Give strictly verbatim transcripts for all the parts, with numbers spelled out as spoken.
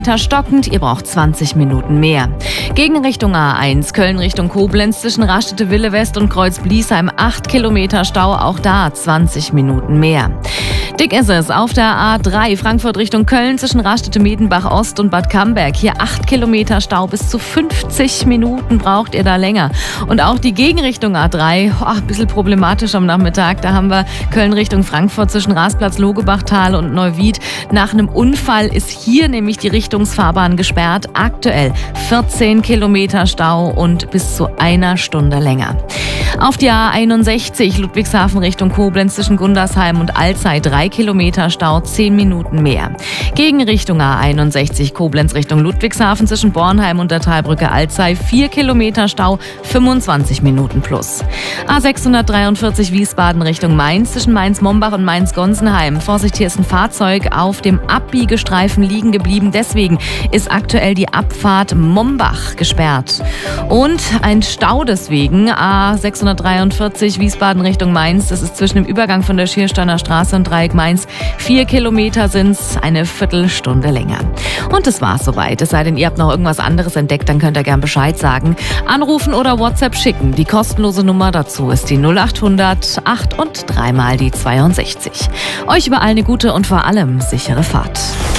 Stockend, ihr braucht zwanzig Minuten mehr. Gegenrichtung A eins, Köln Richtung Koblenz zwischen Raststätte-Wille West und Kreuz-Bliesheim, acht Kilometer Stau, auch da zwanzig Minuten mehr. Dick ist es auf der A drei, Frankfurt Richtung Köln zwischen Raststätte-Medenbach Ost und Bad Camberg. Hier acht Kilometer Stau, bis zu fünfzig Minuten braucht ihr da länger. Und auch die Gegenrichtung A drei, oh, ein bisschen problematisch am Nachmittag. Da haben wir Köln Richtung Frankfurt zwischen Rasplatz, Logebachtal und Neuwied. Nach einem Unfall ist hier nämlich die Richtungsfahrbahn gesperrt. Aktuell vierzehn Kilometer Stau und bis zu einer Stunde länger. Auf die A einundsechzig, Ludwigshafen Richtung Koblenz zwischen Gundersheim und Alzey, drei Kilometer Stau, zehn Minuten mehr. Gegenrichtung A einundsechzig, Koblenz Richtung Ludwigshafen zwischen Bornheim und der Talbrücke Alzey, vier Kilometer Stau, fünfundzwanzig Minuten plus. A sechshundertdreiundvierzig, Wiesbaden Richtung Mainz zwischen Mainz-Mombach und Mainz-Gonsenheim. Vorsicht, hier ist ein Fahrzeug auf dem Abbiegestreifen liegen geblieben. Deswegen ist aktuell die Abfahrt Mombach gesperrt. Und ein Stau deswegen, A sechshundertdreiundvierzig, Wiesbaden Richtung Mainz. Das ist zwischen dem Übergang von der Schiersteiner Straße und Dreieck Mainz. Vier Kilometer sind's, eine Viertelstunde länger. Und das war's soweit. Es sei denn, ihr habt noch irgendwas anderes entdeckt, dann könnt ihr gern Bescheid sagen. Anrufen oder WhatsApp schicken. Die kostenlose Nummer dazu ist die null achthundert acht und dreimal die zweiundsechzig. Euch überall eine gute und vor allem sichere Fahrt.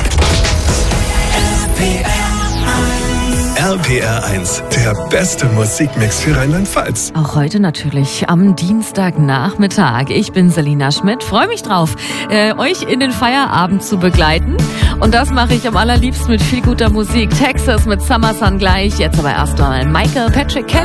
R P R eins, der beste Musikmix für Rheinland-Pfalz. Auch heute natürlich am Dienstagnachmittag. Ich bin Selina Schmidt, freue mich drauf, äh, euch in den Feierabend zu begleiten. Und das mache ich am allerliebsten mit viel guter Musik. Texas mit Summer Sun gleich. Jetzt aber erst mal Michael Patrick Kelly.